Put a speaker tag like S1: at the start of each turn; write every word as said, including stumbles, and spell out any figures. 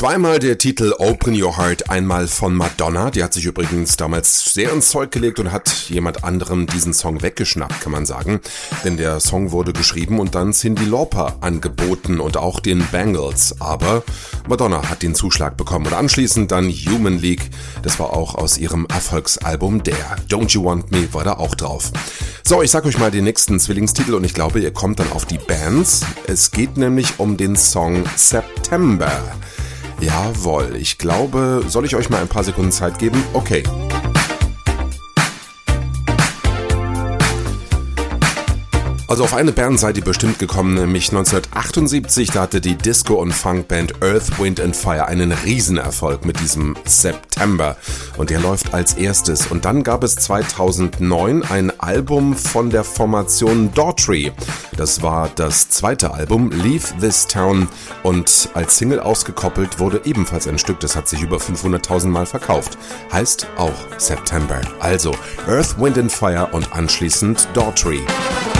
S1: Zweimal der Titel Open Your Heart, einmal von Madonna. Die hat sich übrigens damals sehr ins Zeug gelegt und hat jemand anderem diesen Song weggeschnappt, kann man sagen. Denn der Song wurde geschrieben und dann Cyndi Lauper angeboten und auch den Bangles. Aber Madonna hat den Zuschlag bekommen und anschließend dann Human League. Das war auch aus ihrem Erfolgsalbum Dare. Don't You Want Me war da auch drauf. So, ich sag euch mal den nächsten Zwillingstitel und ich glaube, ihr kommt dann auf die Bands. Es geht nämlich um den Song September. Jawohl, ich glaube, soll ich euch mal ein paar Sekunden Zeit geben? Okay. Also auf eine Band seid ihr bestimmt gekommen, nämlich neunzehnhundertachtundsiebzig, da hatte die Disco- und Funkband Earth, Wind and Fire einen Riesenerfolg mit diesem September und der läuft als erstes. Und dann gab es zweitausendneun ein Album von der Formation Daughtry. Das war das zweite Album, Leave This Town, und als Single ausgekoppelt wurde ebenfalls ein Stück, das hat sich über fünfhunderttausend Mal verkauft. Heißt auch September. Also Earth, Wind and Fire und anschließend Daughtry.